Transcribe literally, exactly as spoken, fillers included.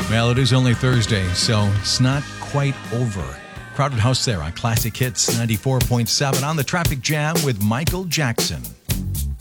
Well, it is only Thursday, so it's not quite over. Crowded House there on Classic Hits ninety-four point seven on the Traffic Jam with Michael Jackson.